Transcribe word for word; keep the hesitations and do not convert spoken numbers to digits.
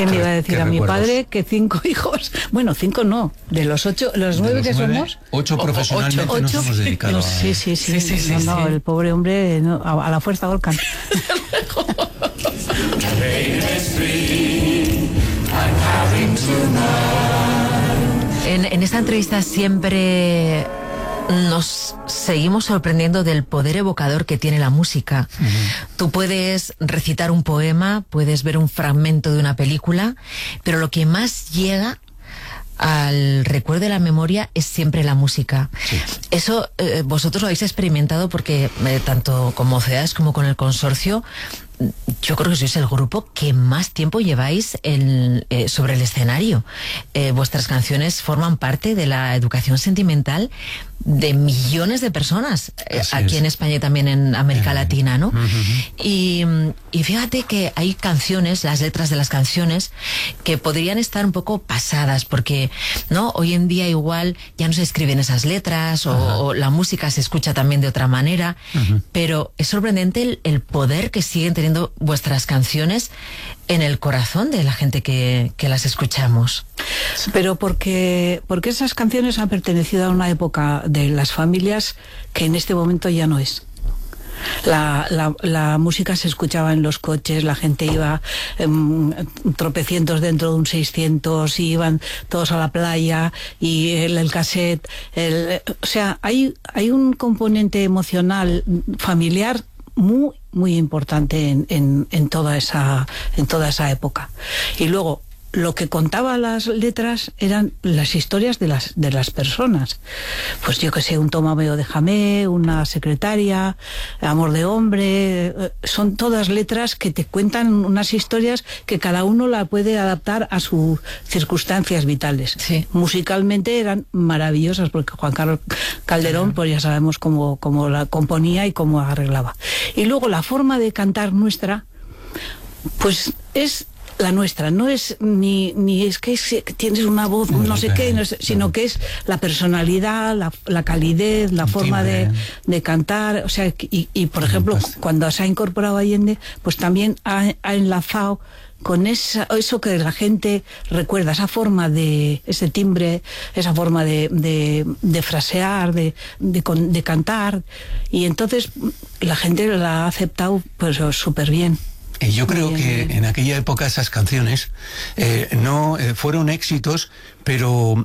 ¿Qué le iba a decir ¿Qué a mi recuerdos? padre que cinco hijos? Bueno, cinco no, de los ocho, los nueve De los que nueve, somos. Ocho profesionalmente ocho, nos ocho. hemos dedicado a... Sí, sí, sí. Sí, sí, sí, no, no, sí. el pobre hombre no, a, a la fuerza volcan. En, en esta entrevista siempre nos seguimos sorprendiendo del poder evocador que tiene la música. Uh-huh. Tú puedes recitar un poema, puedes ver un fragmento de una película, pero lo que más llega al recuerdo de la memoria es siempre la música. Sí. Eso eh, vosotros lo habéis experimentado porque eh, tanto con Mocedades como con el consorcio, yo creo que sois el grupo que más tiempo lleváis en, eh, sobre el escenario. Eh, vuestras canciones forman parte de la educación sentimental de millones de personas eh, aquí es. En España y también en América uh-huh. Latina, ¿no? Uh-huh. Y, y fíjate que hay canciones, las letras de las canciones, que podrían estar un poco pasadas, porque no hoy en día igual ya no se escriben esas letras, uh-huh. o, o la música se escucha también de otra manera, uh-huh. pero es sorprendente el, el poder que siguen teniendo vuestras canciones en el corazón de la gente que, que las escuchamos. Pero porque, porque esas canciones han pertenecido a una época de las familias que en este momento ya no es. La, la, la música se escuchaba en los coches, la gente iba eh, tropecientos dentro de un seiscientos, y iban todos a la playa, y el, el cassette, el, o sea, hay, hay un componente emocional familiar muy muy importante en, en, en toda esa en toda esa época. Y luego lo que contaba las letras eran las historias de las de las personas. Pues yo que sé, un Tomameo de Jamé, una secretaria, Amor de hombre, son todas letras que te cuentan unas historias que cada uno la puede adaptar a sus circunstancias vitales. Sí. Musicalmente eran maravillosas porque Juan Carlos Calderón, pues ya sabemos cómo, cómo la componía y cómo arreglaba. Y luego la forma de cantar nuestra, pues es la nuestra, no es ni, ni es que es, tienes una voz no sé qué, no es, sino que es la personalidad, la, la calidez, la forma de, de cantar, o sea, y, y por ejemplo, cuando se ha incorporado Allende, pues también ha, ha enlazado con esa, eso que la gente recuerda, esa forma de, ese timbre, esa forma de, de, de frasear, de, de, de cantar, y entonces la gente la ha aceptado pues súper bien. Y yo creo bien, que bien. En aquella época esas canciones eh, no eh, fueron éxitos, pero